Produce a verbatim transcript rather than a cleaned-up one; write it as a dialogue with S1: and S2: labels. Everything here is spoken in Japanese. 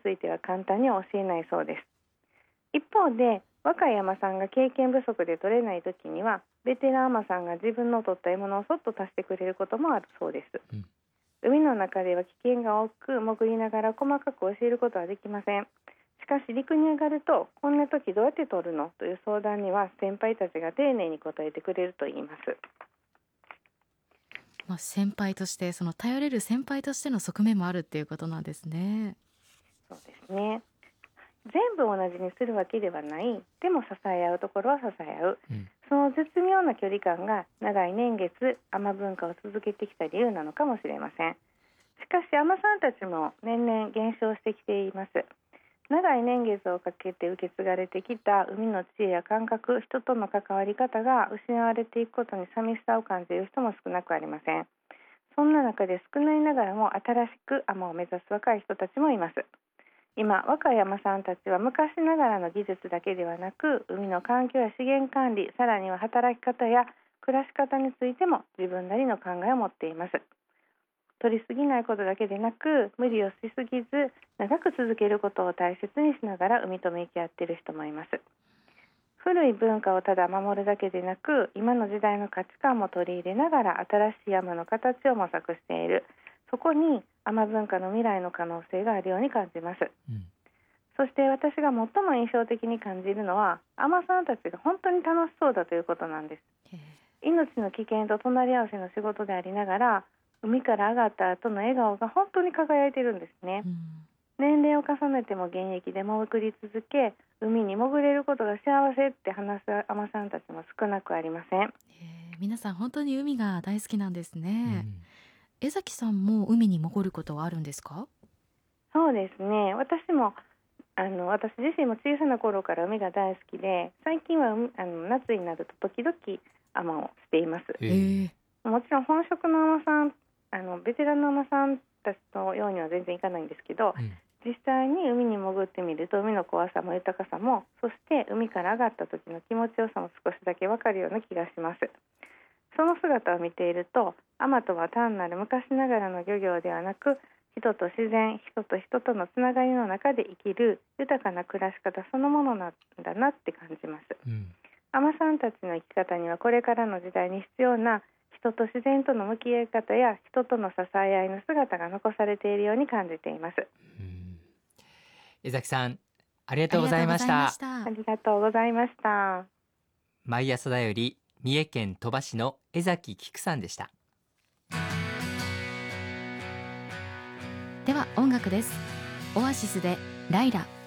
S1: ついては簡単には教えないそうです。一方で若い海女さんが経験不足で取れない時にはベテラン海女さんが自分の取った獲物をそっと足してくれることもあるそうです。
S2: うん、
S1: 海の中では危険が多く潜りながら細かく教えることはできません。しかし陸に上がるとこんな時どうやって取るのという相談には先輩たちが丁寧に答えてくれると言います。
S2: まあ、先輩としてその頼れる先輩としての側面もあるっていうことなんですね。
S1: そうですね。全部同じにするわけではない。でも支え合うところは支え合う、うん、その絶妙な距離感が長い年月海女文化を続けてきた理由なのかもしれません。しかし海女さんたちも年々減少してきています。長い年月をかけて受け継がれてきた海の知恵や感覚、人との関わり方が失われていくことに寂しさを感じる人も少なくありません。そんな中で少ないながらも新しく海女を目指す若い人たちもいます。今若い海女さんたちは昔ながらの技術だけではなく海の環境や資源管理、さらには働き方や暮らし方についても自分なりの考えを持っています。取りすぎないことだけでなく無理をしすぎず長く続けることを大切にしながら海と向き合っている人もいます。古い文化をただ守るだけでなく今の時代の価値観も取り入れながら新しい海女の形を模索している。そこに海女文化の未来の可能性があるように感じます。うん、そして私が最も印象的に感じるのは海女さんたちが本当に楽しそうだということなんです。命の危険と隣り合わせの仕事でありながら海から上がった後の笑顔が本当に輝いているんですね。うん、年齢を重ねても現役で潜り続け海に潜れることが幸せって話す海女さんたちも少なくありません。
S2: 皆さん本当に海が大好きなんですね。うん、江崎さんも海に潜ることはあるんですか？
S1: そうですね。私もあの私自身も小さな頃から海が大好きで最近はあの夏になると時々海女をしています。もちろん本職の海女さんあのベテランの海女さんたちのようには全然いかないんですけど、うん、実際に海に潜ってみると海の怖さも豊かさもそして海から上がった時の気持ちよさも少しだけわかるような気がします。その姿を見ていると海女とは単なる昔ながらの漁業ではなく人と自然、人と人とのつながりの中で生きる豊かな暮らし方そのものなんだなって感じます。うん、海女さんたちの生き方にはこれからの時代に必要な人と自然との向き合い方や人との支え合いの姿が残されているように感じています。
S3: うん、江崎さんありがとうございました。
S1: ありがとうございました。
S3: 毎朝だより三重県鳥羽市の江崎菊さんでした。
S2: では音楽です。オアシスでライラ。